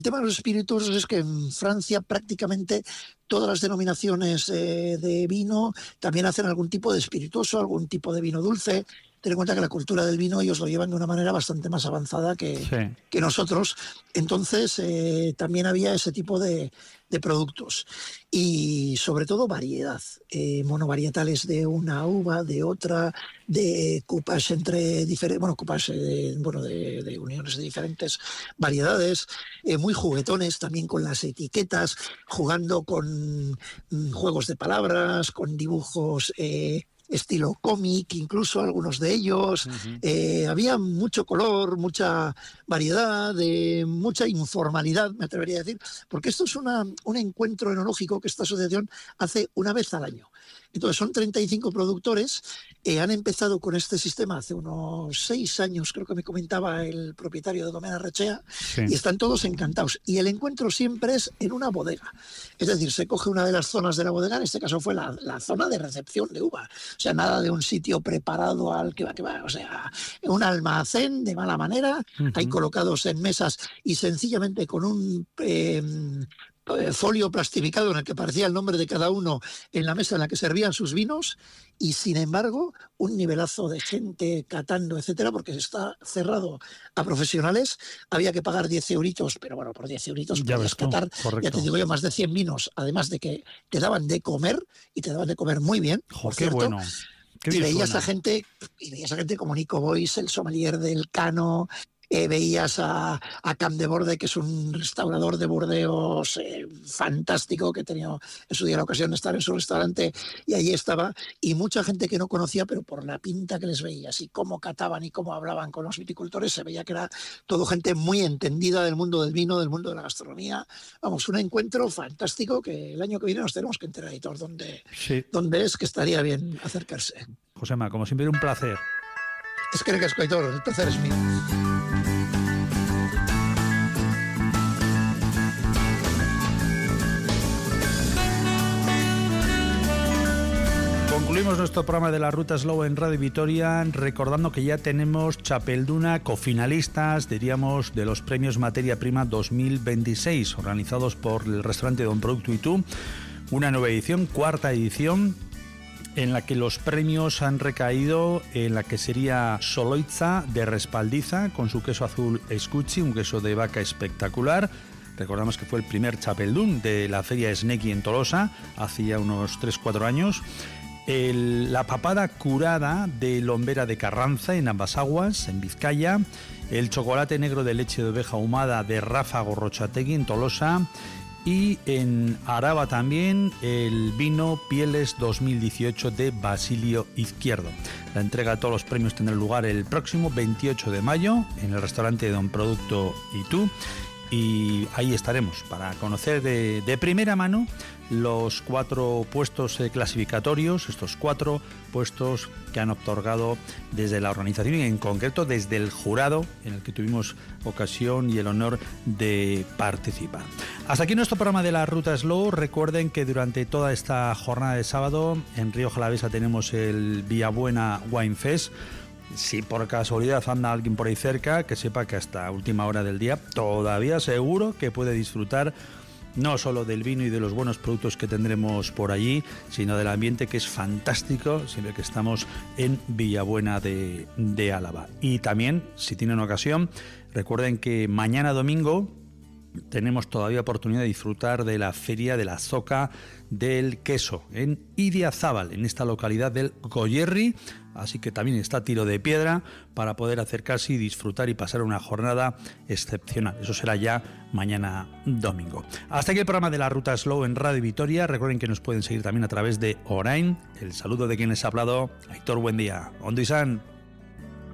El tema de los espirituosos es que en Francia prácticamente todas las denominaciones de vino también hacen algún tipo de espirituoso, algún tipo de vino dulce. Ten en cuenta que la cultura del vino ellos lo llevan de una manera bastante más avanzada que nosotros. Entonces también había ese tipo de productos. Y sobre todo variedad. Monovarietales de una uva, de otra, de coupage entre diferentes, bueno, coupage de uniones de diferentes variedades, muy juguetones también con las etiquetas, jugando con juegos de palabras, con dibujos estilo cómic, incluso algunos de ellos. Había mucho color, mucha variedad, mucha informalidad, me atrevería a decir, porque esto es un encuentro enológico que esta asociación hace una vez al año. Entonces son 35 productores, han empezado con este sistema hace unos 6 años, creo que me comentaba el propietario de Domena Rechea, y están todos encantados. Y el encuentro siempre es en una bodega, es decir, se coge una de las zonas de la bodega, en este caso fue la zona de recepción de uva, o sea, nada de un sitio preparado al que va, o sea, un almacén de mala manera, ahí colocados en mesas y sencillamente con un folio plastificado en el que aparecía el nombre de cada uno en la mesa en la que servían sus vinos, y sin embargo un nivelazo de gente catando, etcétera, porque está cerrado a profesionales. Había que pagar 10 euritos, pero bueno, por 10 euritos podías catar, ya te digo yo, más de 100 vinos, además de que te daban de comer, y te daban de comer muy bien, por cierto. Qué bueno. Y veías a gente como Nico Bois, el sommelier del Cano. Veías a Camp de Borde, que es un restaurador de Burdeos fantástico, que he tenido en su día la ocasión de estar en su restaurante, y allí estaba, y mucha gente que no conocía, pero por la pinta que les veías y cómo cataban y cómo hablaban con los viticultores, se veía que era todo gente muy entendida del mundo del vino, del mundo de la gastronomía. Vamos, un encuentro fantástico que el año que viene nos tenemos que enterar, Aitor, dónde es, que estaría bien acercarse. Josema, como siempre, un placer. Es que Aitor, el placer es mío. Concluimos nuestro programa de la Ruta Slow en Radio Vitoria, recordando que ya tenemos Txapelduna cofinalistas, diríamos, de los premios Materia Prima 2026, organizados por el restaurante Don Producto y Tú. Una nueva edición, 4ª edición, en la que los premios han recaído en la que sería Soloitza de Respaldiza, con su queso azul Escuchi, un queso de vaca espectacular. Recordamos que fue el primer Txapeldun de la feria Sneki en Tolosa, hace ya unos 3-4 años. La papada curada de Lombera de Carranza en Ambasaguas, en Vizcaya. El chocolate negro de leche de oveja ahumada de Rafa Gorrochategui en Tolosa. Y en Araba también el vino Pieles 2018 de Basilio Izquierdo. La entrega de todos los premios tendrá lugar el próximo 28 de mayo en el restaurante Don Producto y Tú. Y ahí estaremos para conocer de primera mano los 4 puestos clasificatorios, estos 4 puestos que han otorgado desde la organización y en concreto desde el jurado en el que tuvimos ocasión y el honor de participar. Hasta aquí nuestro programa de la Ruta Slow. Recuerden que durante toda esta jornada de sábado en Río Jalavesa tenemos el Villabuena Wine Fest. Si por casualidad anda alguien por ahí cerca, que sepa que hasta última hora del día todavía seguro que puede disfrutar no solo del vino y de los buenos productos que tendremos por allí, sino del ambiente, que es fantástico siempre que estamos en Villabuena de Álava. Y también, si tienen ocasión, recuerden que mañana domingo tenemos todavía oportunidad de disfrutar de la Feria de la Zoca del Queso en Idiazábal, en esta localidad del Goierri, así que también está a tiro de piedra para poder acercarse y disfrutar y pasar una jornada excepcional. Eso será ya mañana domingo. Hasta aquí el programa de la Ruta Slow en Radio Vitoria. Recuerden que nos pueden seguir también a través de Orain. El saludo de quien les ha hablado, Aitor, buen día. Ondo izan.